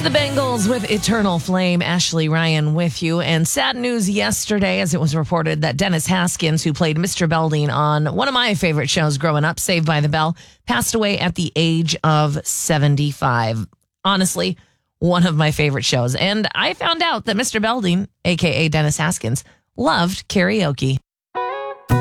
The Bengals with Eternal Flame. Ashley Ryan with you. And sad news yesterday as it was reported that Dennis Haskins, who played Mr. Belding on one of my favorite shows growing up, Saved by the Bell, passed away at the age of 75. Honestly, one of my favorite shows. And I found out that Mr. Belding, a.k.a. Dennis Haskins, loved karaoke.